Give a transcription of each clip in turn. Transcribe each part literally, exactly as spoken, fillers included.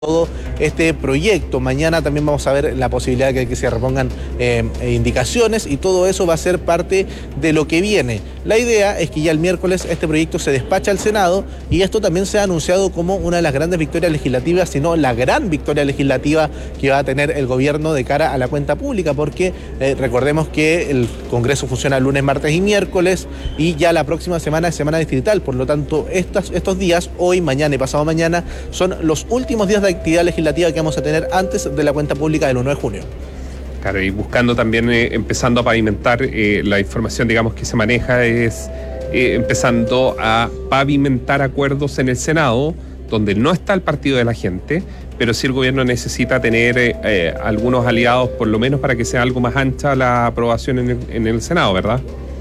todo este proyecto. Mañana también vamos a ver la posibilidad de que se repongan eh, indicaciones y todo eso va a ser parte de lo que viene. La idea es que ya el miércoles este proyecto se despacha al Senado y esto también se ha anunciado como una de las grandes victorias legislativas, sino la gran victoria legislativa que va a tener el gobierno de cara a la cuenta pública, porque eh, recordemos que el Congreso funciona lunes, martes y miércoles y ya la próxima semana es semana distrital, por lo tanto estas, estos días, hoy, mañana y pasado mañana, son los últimos días de actividad legislativa que vamos a tener antes de la cuenta pública del uno de junio. Claro, y buscando también, eh, empezando a pavimentar eh, la información, digamos, que se maneja, es eh, empezando a pavimentar acuerdos en el Senado, donde no está el partido de la gente, pero sí el gobierno necesita tener eh, eh, algunos aliados, por lo menos para que sea algo más ancha la aprobación en el, en el Senado, ¿verdad?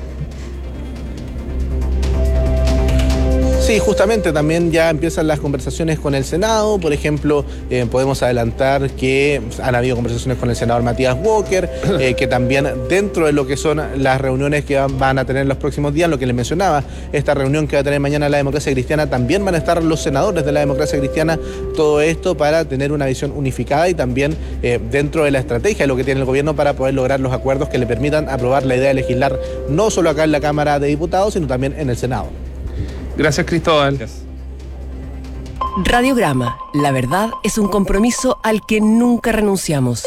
Sí, justamente también ya empiezan las conversaciones con el Senado. Por ejemplo, eh, podemos adelantar que han habido conversaciones con el senador Matías Walker, eh, que también dentro de lo que son las reuniones que van a tener los próximos días, lo que les mencionaba, esta reunión que va a tener mañana la Democracia Cristiana, también van a estar los senadores de la Democracia Cristiana, todo esto para tener una visión unificada y también eh, dentro de la estrategia de lo que tiene el gobierno para poder lograr los acuerdos que le permitan aprobar la idea de legislar no solo acá en la Cámara de Diputados, sino también en el Senado. Gracias, Cristóbal. Gracias. Radiograma. La verdad es un compromiso al que nunca renunciamos.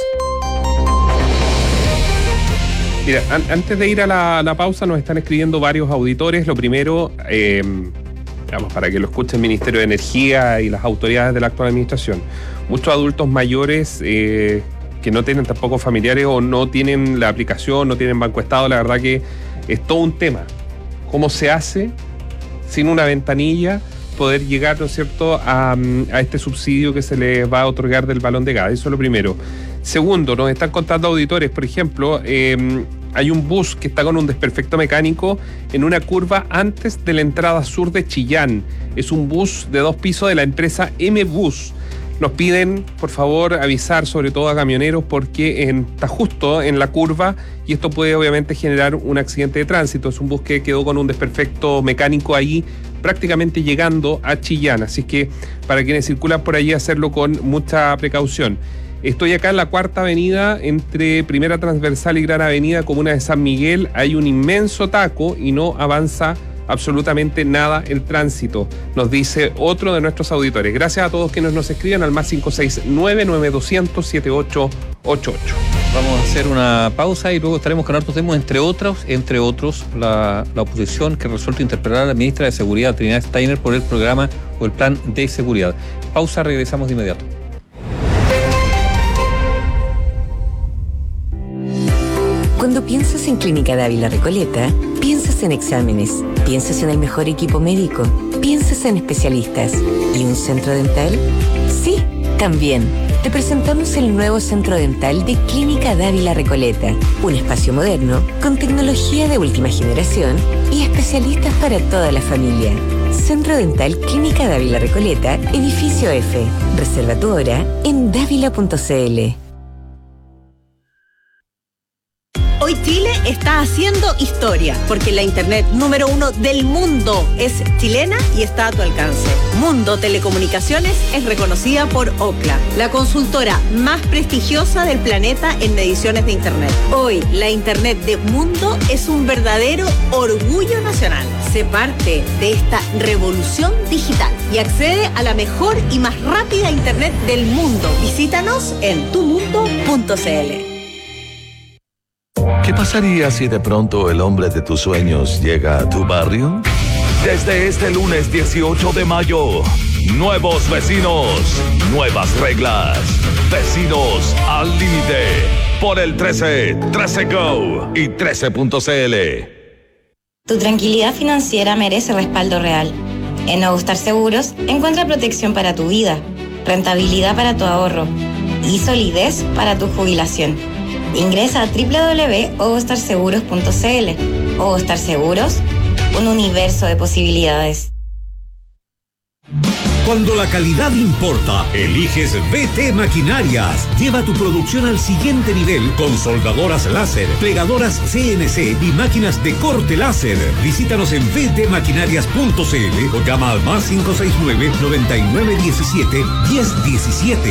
Mira, an- antes de ir a la, la pausa, nos están escribiendo varios auditores. Lo primero, eh, digamos, para que lo escuche el Ministerio de Energía y las autoridades de la actual administración. Muchos adultos mayores eh, que no tienen tampoco familiares o no tienen la aplicación, no tienen Banco Estado, la verdad que es todo un tema. ¿Cómo se hace sin una ventanilla poder llegar, ¿no es cierto?, a, a este subsidio que se les va a otorgar del balón de gas? Eso es lo primero. Segundo, nos están contando auditores, por ejemplo, eh, hay un bus que está con un desperfecto mecánico en una curva antes de la entrada sur de Chillán. Es un bus de dos pisos de la empresa M-Bus. Nos piden, por favor, avisar sobre todo a camioneros porque en, está justo en la curva y esto puede obviamente generar un accidente de tránsito. Es un bus que quedó con un desperfecto mecánico ahí prácticamente llegando a Chillán. Así que para quienes circulan por allí, hacerlo con mucha precaución. Estoy acá en la Cuarta Avenida, entre Primera Transversal y Gran Avenida, comuna de San Miguel. Hay un inmenso taco y no avanza absolutamente nada el tránsito, nos dice otro de nuestros auditores. Gracias a todos quienes nos escriben al más cinco seis nueve, nueve dos cero cero, siete ocho ocho ocho. Vamos a hacer una pausa y luego estaremos con hartos temas, entre otros, entre otros, la, la oposición que resuelto interpelar a la ministra de Seguridad, Trinidad Steiner, por el programa o el plan de seguridad. Pausa, regresamos de inmediato. Cuando piensas en Clínica Dávila Recoleta, piensas en exámenes, piensas en el mejor equipo médico, piensas en especialistas. ¿Y un centro dental? Sí, también. Te presentamos el nuevo centro dental de Clínica Dávila Recoleta, un espacio moderno con tecnología de última generación y especialistas para toda la familia. Centro Dental Clínica Dávila Recoleta, edificio F. Reserva tu hora en dávila punto c l. Hoy Chile está haciendo historia, porque la internet número uno del mundo es chilena y está a tu alcance. Mundo Telecomunicaciones es reconocida por Ookla, la consultora más prestigiosa del planeta en mediciones de internet. Hoy, la internet de Mundo es un verdadero orgullo nacional. Sé parte de esta revolución digital y accede a la mejor y más rápida internet del mundo. Visítanos en tu mundo punto c l. ¿Qué pasaría si de pronto el hombre de tus sueños llega a tu barrio? Desde este lunes dieciocho de mayo, nuevos vecinos, nuevas reglas, vecinos al límite, por el trece, trece Go y trece punto c l. Tu tranquilidad financiera merece respaldo real. En Nuevo Star Seguros encuentra protección para tu vida, rentabilidad para tu ahorro y solidez para tu jubilación. Ingresa a doble u doble u doble u punto ogostar seguros punto c l. Ogostar Seguros, un universo de posibilidades. Cuando la calidad importa, eliges V T Maquinarias. Lleva tu producción al siguiente nivel con soldadoras láser, plegadoras C N C y máquinas de corte láser. Visítanos en v t maquinarias punto c l o llama al más cinco seis nueve, noventa y nueve diecisiete, diez diecisiete.